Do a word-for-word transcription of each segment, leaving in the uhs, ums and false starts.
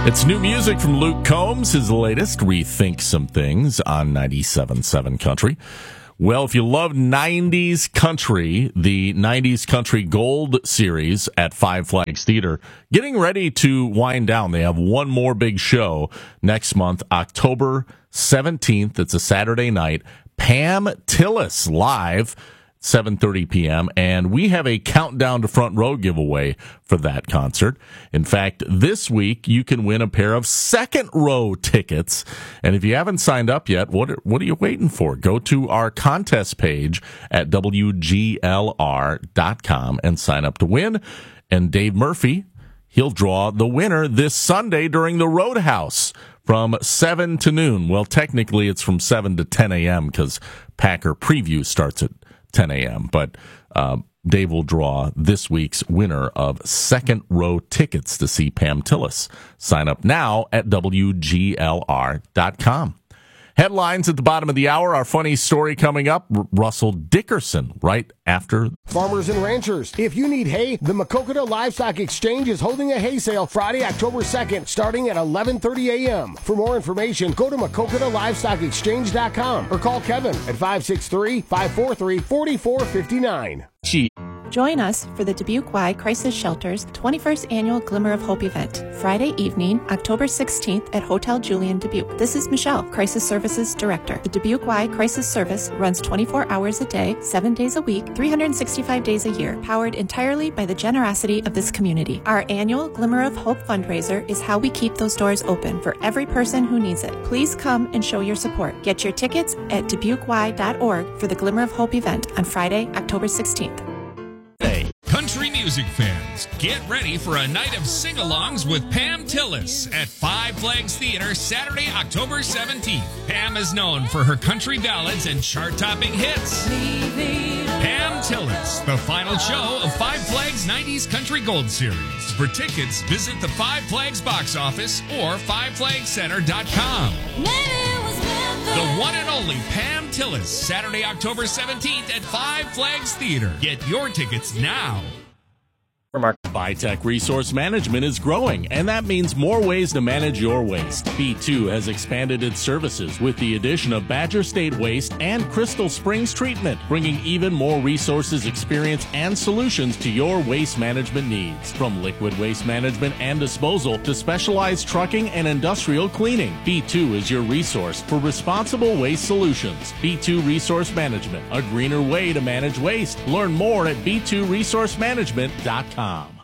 It's new music from Luke Combs, his latest, Rethink Some Things, on ninety-seven point seven Country. Well, if you love nineties country, the nineties Country Gold series at Five Flags Theater, getting ready to wind down. They have one more big show next month, October seventeenth. It's a Saturday night. Pam Tillis live, seven thirty p.m., and we have a Countdown to Front Row giveaway for that concert. In fact, this week you can win a pair of second row tickets, and if you haven't signed up yet, what are, what are you waiting for? Go to our contest page at W G L R dot com and sign up to win, and Dave Murphy, he'll draw the winner this Sunday during the Roadhouse from seven to noon. Well, technically it's from seven to ten a.m. because Packer Preview starts at ten a.m., but uh, Dave will draw this week's winner of second row tickets to see Pam Tillis. Sign up now at W G L R dot com. Headlines at the bottom of the hour. Our funny story coming up. R- Russell Dickerson right after. Farmers and ranchers, if you need hay, the Maquoketa Livestock Exchange is holding a hay sale Friday, October second, starting at eleven thirty a.m. For more information, go to Maquoketa Livestock Exchange dot com or call Kevin at five six three, five four three, four four five nine. Join us for the Dubuque Y Crisis Shelter's twenty-first Annual Glimmer of Hope event, Friday evening, October sixteenth at Hotel Julian Dubuque. This is Michelle, Crisis Services Director. The Dubuque Y Crisis Service runs twenty-four hours a day, seven days a week, three hundred sixty-five days a year, powered entirely by the generosity of this community. Our annual Glimmer of Hope fundraiser is how we keep those doors open for every person who needs it. Please come and show your support. Get your tickets at Dubuque Y dot org for the Glimmer of Hope event on Friday, October sixteenth. Country music fans, get ready for a night of sing-alongs with Pam Tillis at Five Flags Theater Saturday, October seventeenth. Pam is known for her country ballads and chart-topping hits. Pam Tillis, the final show of Five Flags nineties Country Gold Series. For tickets, visit the Five Flags box office or five flags center dot com. The one and only Pam Tillis, Saturday, October seventeenth at Five Flags Theater. Get your tickets now. Bytech Resource Management is growing, and that means more ways to manage your waste. B two has expanded its services with the addition of Badger State Waste and Crystal Springs Treatment, bringing even more resources, experience, and solutions to your waste management needs. From liquid waste management and disposal to specialized trucking and industrial cleaning, B two is your resource for responsible waste solutions. B two Resource Management, a greener way to manage waste. Learn more at B two resource management dot com.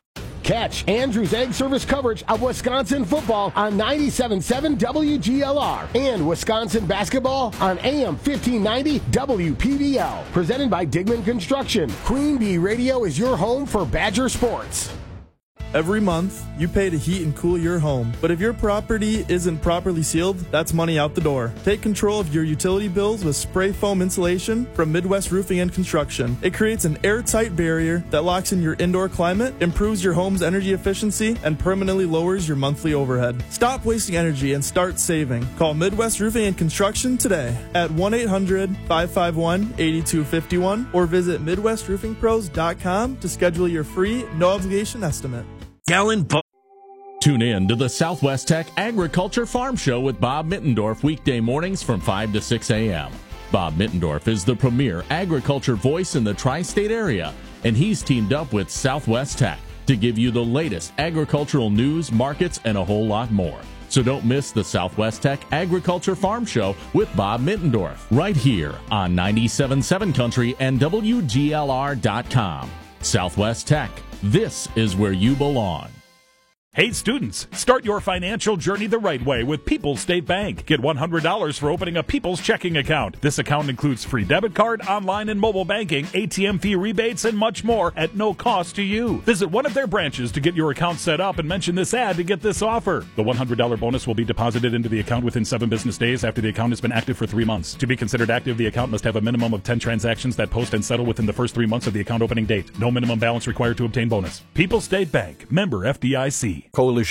Catch Andrew's Egg Service coverage of Wisconsin football on ninety-seven point seven W G L R and Wisconsin basketball on A M fifteen ninety W P B L. Presented by Digman Construction. Queen Bee Radio is your home for Badger sports. Every month, you pay to heat and cool your home. But if your property isn't properly sealed, that's money out the door. Take control of your utility bills with spray foam insulation from Midwest Roofing and Construction. It creates an airtight barrier that locks in your indoor climate, improves your home's energy efficiency, and permanently lowers your monthly overhead. Stop wasting energy and start saving. Call Midwest Roofing and Construction today at one eight hundred, five five one, eight two five one or visit midwest roofing pros dot com to schedule your free, no-obligation estimate. Gallon bu- Tune in to the Southwest Tech Agriculture Farm Show with Bob Mittendorf weekday mornings from five to six a.m. Bob Mittendorf is the premier agriculture voice in the tri-state area, and he's teamed up with Southwest Tech to give you the latest agricultural news, markets, and a whole lot more. So don't miss the Southwest Tech Agriculture Farm Show with Bob Mittendorf right here on ninety-seven point seven Country and W G L R dot com. Southwest Tech. This is where you belong. Hey students, start your financial journey the right way with People's State Bank. Get one hundred dollars for opening a People's checking account. This account includes free debit card, online and mobile banking, A T M fee rebates, and much more at no cost to you. Visit one of their branches to get your account set up and mention this ad to get this offer. The one hundred dollars bonus will be deposited into the account within seven business days after the account has been active for three months. To be considered active, the account must have a minimum of ten transactions that post and settle within the first three months of the account opening date. No minimum balance required to obtain bonus. People's State Bank, member F D I C. Coalition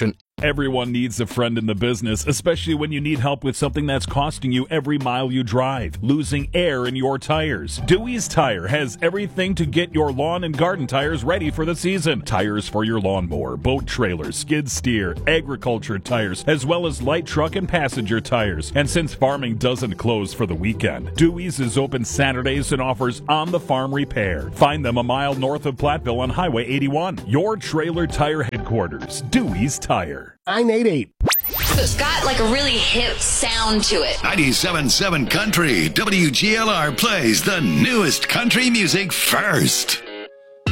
Everyone needs a friend in the business, especially when you need help with something that's costing you every mile you drive, losing air in your tires. Dewey's Tire has everything to get your lawn and garden tires ready for the season. Tires for your lawnmower, boat trailer, skid steer, agriculture tires, as well as light truck and passenger tires. And since farming doesn't close for the weekend, Dewey's is open Saturdays and offers on-the-farm repair. Find them a mile north of Platteville on Highway eighty-one. Your trailer tire headquarters, Dewey's Tire. nine eight eight. So it's got like a really hip sound to it. ninety-seven point seven Country, W G L R plays the newest country music first.